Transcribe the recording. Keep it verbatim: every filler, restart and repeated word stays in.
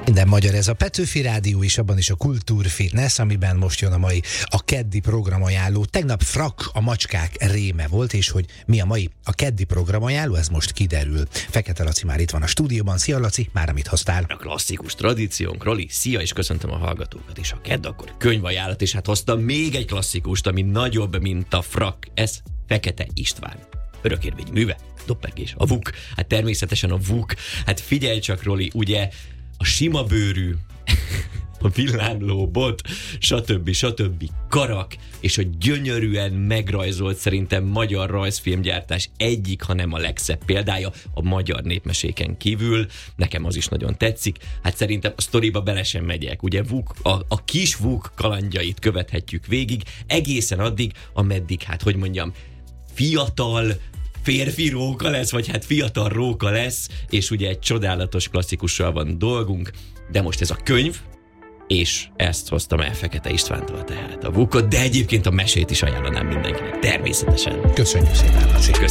Minden magyar, ez a Petőfi Rádió is, abban is a Kultúrfitness, amiben most jön a mai a keddi programajánló. Tegnap Frak a macskák réme volt, és hogy mi a mai a keddi programajánló, ez most kiderül. Fekete Laci már itt van a stúdióban. Szia Laci, már amit hoztál? A klasszikus tradíciónk, Roli, szia, és köszöntöm a hallgatókat. És a kedd akkor könyvajánlat, és hát hoztam még egy klasszikust, ami nagyobb, mint a Frak. Ez Fekete István. Örökérvényű műve, Doppergés, a vuk. Hát természetesen a vuk. Hát figyelj csak, Roli, ugye a sima bőrű, a villámló bot, stb. stb. Karak, és a gyönyörűen megrajzolt, szerintem magyar rajzfilmgyártás egyik, hanem a legszebb példája a magyar népmeséken kívül. Nekem az is nagyon tetszik. Hát szerintem a sztoriba bele sem megyek. Ugye Vuk, a, a kis Vuk kalandjait követhetjük végig, egészen addig, ameddig, hát hogy mondjam, fiatal férfi róka lesz, vagy hát fiatal róka lesz, és ugye egy csodálatos klasszikussal van dolgunk, de most ez a könyv, és ezt hoztam el Fekete Istvántól, tehát a Vukot, de egyébként a mesét is ajánlanám mindenkinek, természetesen. Köszönjük szépen, Laci.